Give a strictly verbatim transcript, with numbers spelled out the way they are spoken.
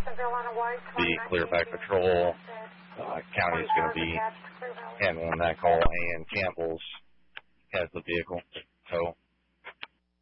be Clearback Patrol. Uh, county is going to be handling that call, and Campbell's has the vehicle. So